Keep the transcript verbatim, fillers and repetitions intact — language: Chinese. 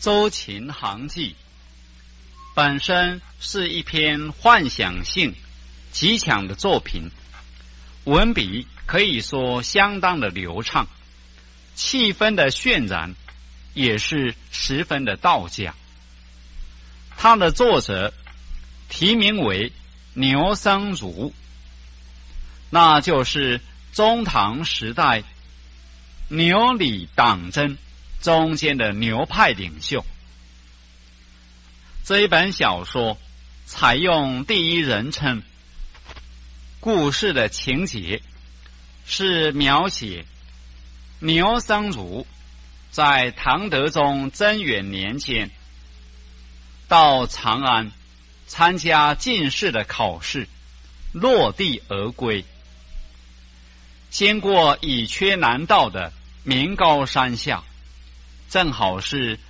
周秦行记》本身是一篇幻想性极强的作品，文笔可以说相当的流畅，气氛的渲染也是十分的到家。它的作者题名为牛僧孺，那就是中唐时代牛李党争中间的牛派领袖。这一本小说采用第一人称，故事的情节是描写牛僧孺在唐德宗贞元年间到长安参加进士的考试，落地而归，经过倚缺南道的明高山下，正好是